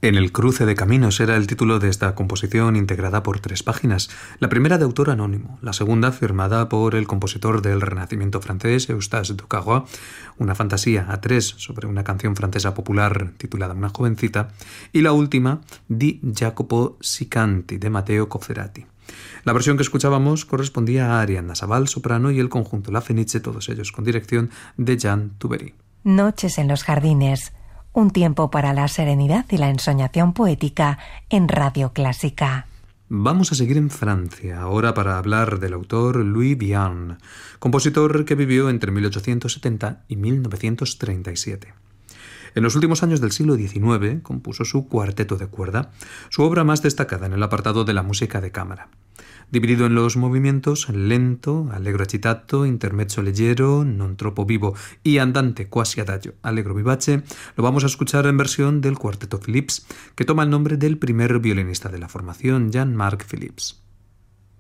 En el cruce de caminos era el título de esta composición integrada por 3 páginas, la primera de autor anónimo, la segunda firmada por el compositor del Renacimiento francés, Eustache Ducarrois, una fantasía a 3 sobre una canción francesa popular titulada Una jovencita, y la última, Di Jacopo Sicanti, de Matteo Cofferati. La versión que escuchábamos correspondía a Arianna Sabal, soprano, y el conjunto La Fenice, todos ellos con dirección de Jean Toubery. Noches en los jardines. Un tiempo para la serenidad y la ensoñación poética en Radio Clásica. Vamos a seguir en Francia, ahora para hablar del autor Louis Vian, compositor que vivió entre 1870 y 1937. En los últimos años del siglo XIX compuso su cuarteto de cuerda, su obra más destacada en el apartado de la música de cámara. Dividido en los movimientos lento, allegro agitato, intermezzo leggero, non troppo vivo y andante quasi adagio, allegro vivace, lo vamos a escuchar en versión del cuarteto Philips, que toma el nombre del primer violinista de la formación, Jean-Marc Philips.